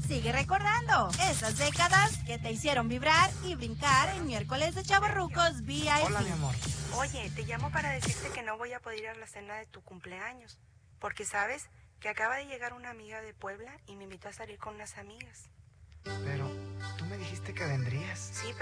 Sigue recordando esas décadas que te hicieron vibrar y brincar en miércoles de Chavorrucos VIP. Hola, mi amor. Oye, te llamo para decirte que no voy a poder ir a la cena de tu cumpleaños, porque sabes que acaba de llegar una amiga de Puebla y me invitó a salir con unas amigas. Pero tú me dijiste que vendrías. Sí,